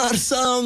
Arsan.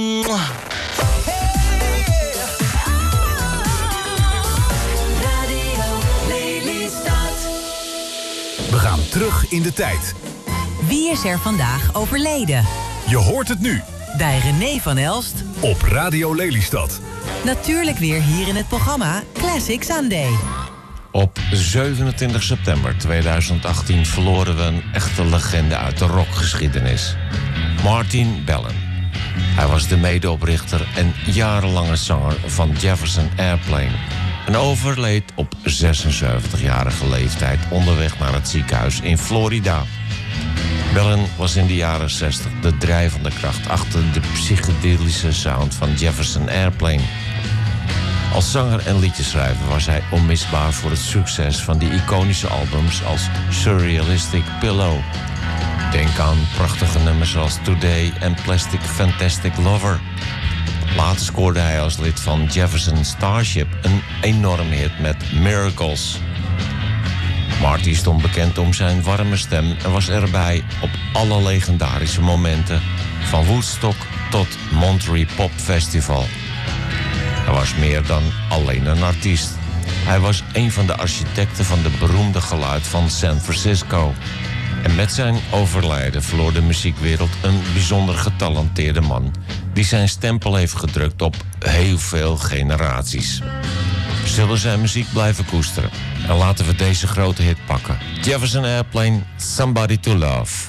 We gaan terug in de tijd. Wie is er vandaag overleden? Je hoort het nu. Bij René van Elst. Op Radio Lelystad. Natuurlijk weer hier in het programma Classic Sunday. Op 27 september 2018 verloren we een echte legende uit de rockgeschiedenis. Martin Balin. Hij was de medeoprichter en jarenlange zanger van Jefferson Airplane. En overleed op 76-jarige leeftijd onderweg naar het ziekenhuis in Florida. Balin was in de jaren 60 de drijvende kracht achter de psychedelische sound van Jefferson Airplane. Als zanger en liedjeschrijver was hij onmisbaar voor het succes van die iconische albums als Surrealistic Pillow. Denk aan prachtige nummers als Today en Plastic Fantastic Lover. Later scoorde hij als lid van Jefferson Starship een enorme hit met Miracles. Marty stond bekend om zijn warme stem en was erbij op alle legendarische momenten, van Woodstock tot Monterey Pop Festival. Hij was meer dan alleen een artiest. Hij was een van de architecten van de beroemde geluid van San Francisco. En met zijn overlijden verloor de muziekwereld een bijzonder getalenteerde man die zijn stempel heeft gedrukt op heel veel generaties. We zullen zijn muziek blijven koesteren. En laten we deze grote hit pakken. Jefferson Airplane, Somebody to Love.